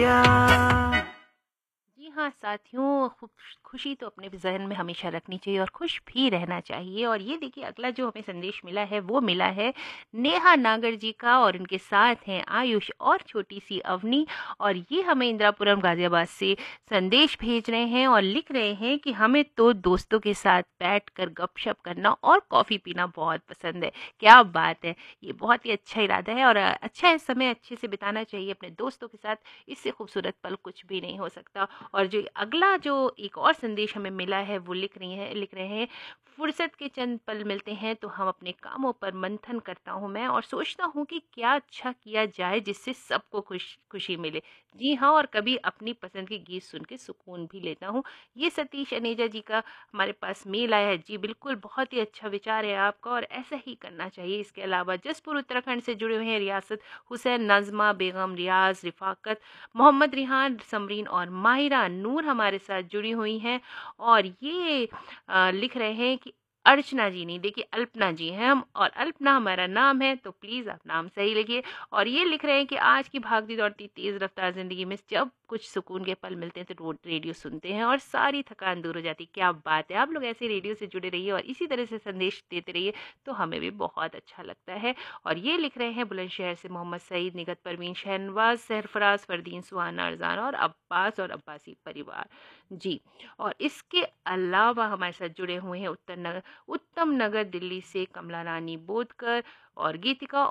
जी हाँ साथियों, खुशी तो अपने ज़हन में हमेशा रखनी चाहिए और खुश भी रहना चाहिए। और ये देखिए अगला जो हमें संदेश मिला है वो मिला है नेहा नागर जी का, और उनके साथ हैं आयुष और छोटी सी अवनी। और ये हमें इंदिरापुरम गाजियाबाद से संदेश भेज रहे हैं और लिख रहे हैं कि हमें तो दोस्तों के साथ बैठकर गपशप करना और कॉफ़ी पीना बहुत पसंद है। क्या बात है, ये बहुत ही अच्छा इरादा है और अच्छा है, समय अच्छे से बिताना चाहिए अपने दोस्तों के साथ। इससे खूबसूरत पल कुछ भी नहीं हो सकता। और जो अगला जो एक और संदेश हमें मिला है वो लिख रहे हैं, फुर्सत के चंद पल मिलते हैं तो हम अपने कामों पर मंथन करता हूँ मैं और सोचता हूँ कि क्या अच्छा किया जाए जिससे सबको खुशी मिले। जी हाँ, और कभी अपनी पसंद के गीत सुन के सुकून भी लेता हूँ। ये सतीश अनेजा जी का हमारे पास मेल आया है। जी बिल्कुल, बहुत ही अच्छा विचार है आपका और ऐसा ही करना चाहिए। इसके अलावा जसपुर उत्तराखंड से जुड़े हुए हैं रियासत हुसैन, नज़मा बेगम, रियाज, रिफाकत, मोहम्मद रिहान, समरीन और माहिरा नूर हमारे साथ जुड़ी हुई हैं। और ये लिख रहे हैं कि अर्चना जी नहीं, देखिए अल्पना जी हैं हम, और अल्पना हमारा नाम है, तो प्लीज़ आप नाम सही लिखिए। और ये लिख रहे हैं कि आज की भागती दौड़ती तेज़ रफ्तार ज़िंदगी में जब कुछ सुकून के पल मिलते हैं तो रेडियो सुनते हैं और सारी थकान दूर हो जाती है। क्या बात है, आप लोग ऐसे रेडियो से जुड़े रहिए और इसी तरह से संदेश देते रहिए, तो हमें भी बहुत अच्छा लगता है। और ये लिख रहे हैं बुलंदशहर से मोहम्मद सईद, निगत परवीन, शहनवाज, सरफराज, फरदीन, सुहाना, अरजाना और अब्बास और अब्बासी परिवार। जी, और इसके अलावा हमारे साथ जुड़े हुए हैं उत्तम नगर दिल्ली से कमला रानी बोदकर और गीतिका